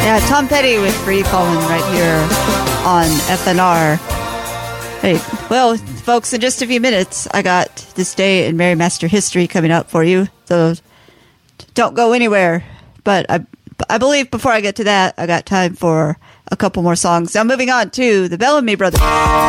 Yeah, Tom Petty with Free Fallin' right here on FNR. Hey, well, folks, in just a few minutes, I got This Day in Merry Master History coming up for you. So don't go anywhere. But I believe before I get to that, I got time for a couple more songs. Now moving on to the Bellamy Brothers.